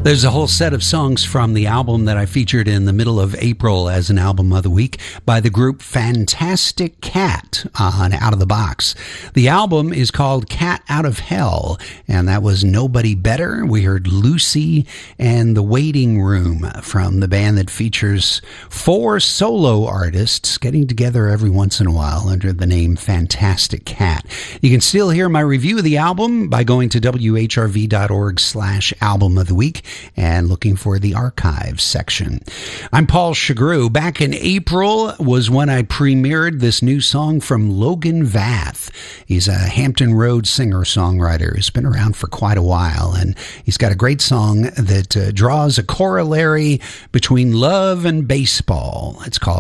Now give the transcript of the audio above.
There's a whole set of songs from the album that I featured in the middle of April as an album of the week by the group Fantastic Cat on Out of the Box. The album is called Cat Out of Hell, and that was Nobody Better. We heard Lucy and The Waiting Room from the band that features 4 solo artists getting together every once in a while under the name Fantastic Cat. You can still hear my review of the album by going to whrv.org/album of the week and looking for the archives section. I'm Paul Chagru. Back in April was when I premiered this new song from Logan Vath. He's a Hampton Roads singer-songwriter who's been around for quite a while, and he's got a great song that draws a corollary between love and baseball. It's called